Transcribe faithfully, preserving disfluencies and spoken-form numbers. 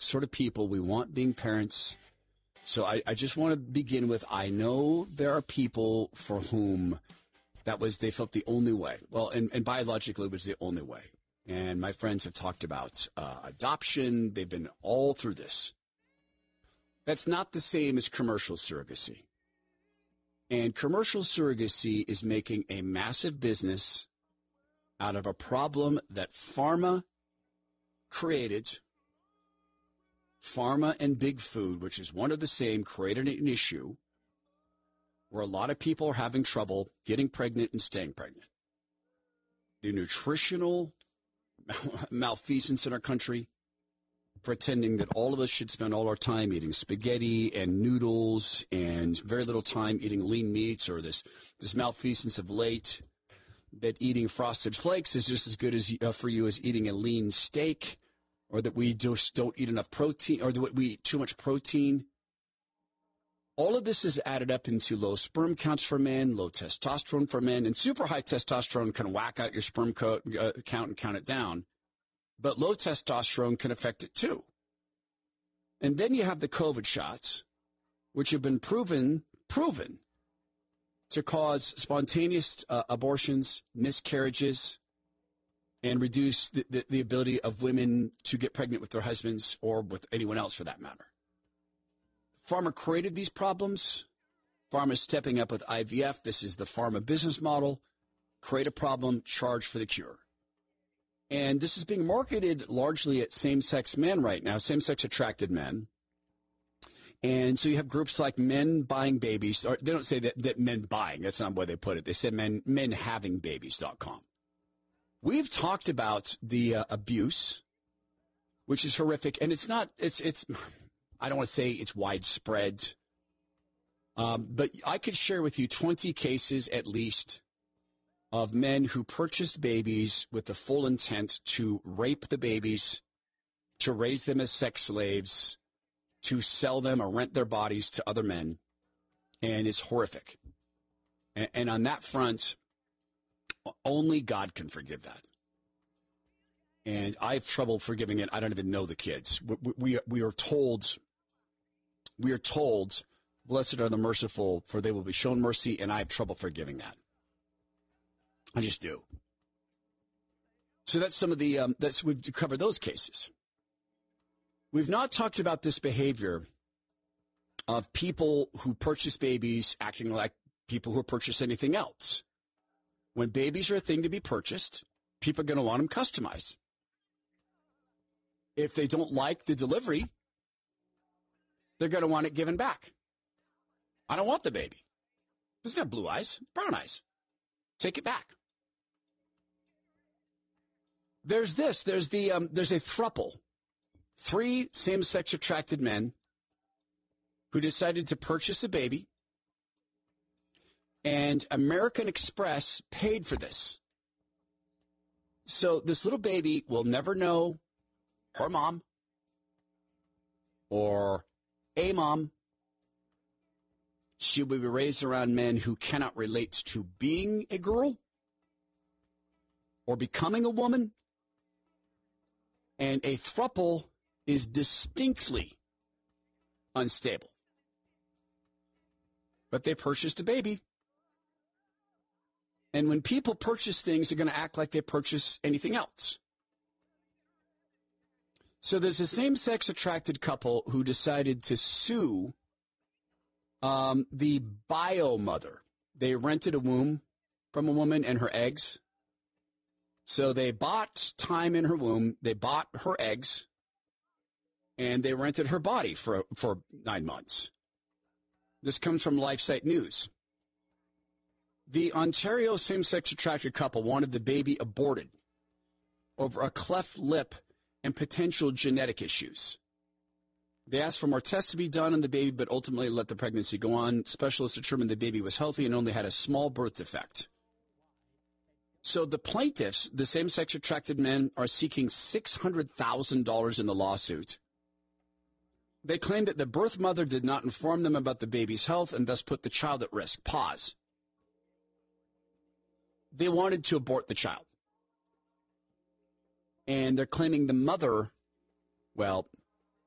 sort of people we want being parents. So I, I just want to begin with, I know there are people for whom that was, they felt the only way. Well, and, and biologically it was the only way. And my friends have talked about uh, adoption. They've been all through this. That's not the same as commercial surrogacy. And commercial surrogacy is making a massive business out of a problem that pharma created. Pharma and big food, which is one of the same, created an issue where a lot of people are having trouble getting pregnant and staying pregnant. The nutritional malfeasance in our country, pretending that all of us should spend all our time eating spaghetti and noodles and very little time eating lean meats, or this, this malfeasance of late that eating Frosted Flakes is just as good as uh, for you as eating a lean steak, or that we just don't eat enough protein, or that we eat too much protein. All of this is added up into low sperm counts for men, low testosterone for men, and super high testosterone can whack out your sperm co- uh, count and count it down. But low testosterone can affect it too. And then you have the COVID shots, which have been proven, proven to cause spontaneous uh, abortions, miscarriages, and reduce the, the, the ability of women to get pregnant with their husbands or with anyone else for that matter. Pharma created these problems. Pharma is stepping up with I V F. This is the pharma business model. Create a problem, charge for the cure. And this is being marketed largely at same-sex men right now, same-sex attracted men. And so you have groups like Men Buying Babies. Or they don't say that, that men buying. That's not the way they put it. They said men, men having babies dot com. We've talked about the uh, abuse, which is horrific. And it's not, it's, it's, I don't want to say it's widespread. Um, but I could share with you twenty cases at least of men who purchased babies with the full intent to rape the babies, to raise them as sex slaves, to sell them or rent their bodies to other men. And it's horrific. And, and on that front, only God can forgive that. And I have trouble forgiving it. I don't even know the kids. We, we, we are told, we are told, blessed are the merciful, for they will be shown mercy, and I have trouble forgiving that. I just do. So that's some of the, um, that's, we've covered those cases. We've not talked about this behavior of people who purchase babies acting like people who purchase anything else. When babies are a thing to be purchased, people are going to want them customized. If they don't like the delivery, they're going to want it given back. I don't want the baby. This doesn't have blue eyes, brown eyes. Take it back. There's this. There's the. Um, there's a throuple. Three same-sex attracted men who decided to purchase a baby, and American Express paid for this. So this little baby will never know her mom or a mom. She will be raised around men who cannot relate to being a girl or becoming a woman. And a throuple is distinctly unstable. But they purchased a baby. And when people purchase things, they're going to act like they purchase anything else. So there's a same-sex attracted couple who decided to sue um, the bio mother. They rented a womb from a woman and her eggs. So they bought time in her womb, they bought her eggs, and they rented her body for for nine months. This comes from LifeSite News. The Ontario same-sex attracted couple wanted the baby aborted over a cleft lip and potential genetic issues. They asked for more tests to be done on the baby, but ultimately let the pregnancy go on. Specialists determined the baby was healthy and only had a small birth defect. So the plaintiffs, the same-sex attracted men, are seeking six hundred thousand dollars in the lawsuit. They claim that the birth mother did not inform them about the baby's health and thus put the child at risk. Pause. They wanted to abort the child. And they're claiming the mother, well,